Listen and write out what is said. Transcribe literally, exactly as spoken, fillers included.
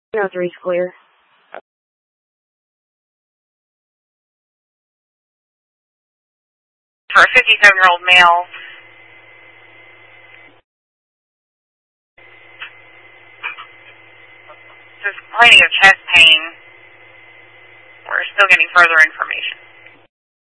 No, three's clear. For a fifty-seven-year-old male. Just complaining of chest pain. We're still getting further information.